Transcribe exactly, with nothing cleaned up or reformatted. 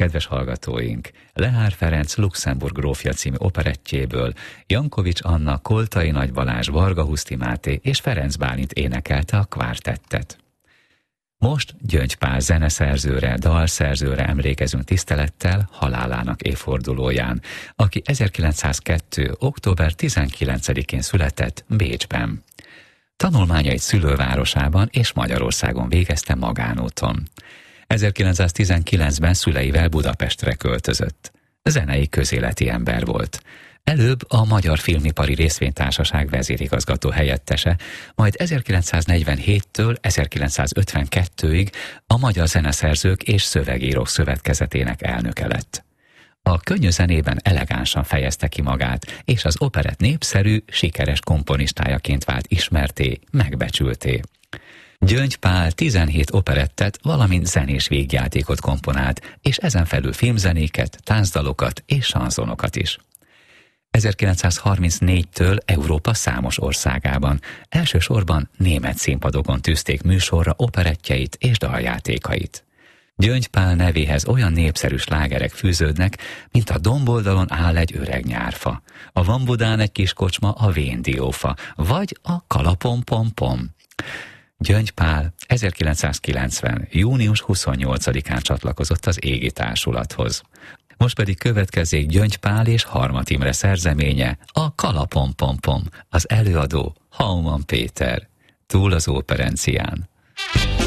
kedves hallgatóink! Lehár Ferenc Luxemburg grófja című operettjéből Jankovics Anna, Koltai Nagy Balázs, Varga Huszti Máté és Ferenc Bálint énekelte a kvártettet. Most Gyöngy Pál zeneszerzőre, dalszerzőre emlékezünk tisztelettel halálának évfordulóján, aki ezerkilencszázkettő. október tizenkilencedikén született Bécsben. Tanulmányait szülővárosában és Magyarországon végezte magánúton. ezerkilencszáztizenkilencben szüleivel Budapestre költözött. Zenei közéleti ember volt. Előbb a Magyar Filmipari Részvénytársaság vezérigazgató helyettese, majd ezerkilencszáznegyvenhéttől ezerkilencszázötvenkettőig a Magyar Zeneszerzők és Szövegírók Szövetkezetének elnöke lett. A könnyű zenében elegánsan fejezte ki magát, és az operett népszerű, sikeres komponistájaként vált ismerté, megbecsülté. Gyöngy Pál tizenhét operettet, valamint zenés végjátékot komponált, és ezen felül filmzenéket, táncdalokat és sanzonokat is. ezerkilencszázharmincnégytől Európa számos országában, elsősorban német színpadokon tűzték műsorra operettjeit és daljátékait. Gyöngy Pál nevéhez olyan népszerű slágerek fűződnek, mint a domboldalon áll egy öreg nyárfa, a Van Budán egy kis kocsma, a Véndiófa, vagy a Kalapom-pom-pom. Gyöngy Pál ezerkilencszázkilencven. június huszonnyolcadikán csatlakozott az Égi Társulathoz. Most pedig következik Gyöngy Pál és Harmat Imre szerzeménye, a Kalapom-pom-pom, az előadó Hauman Péter, túl az óperencián.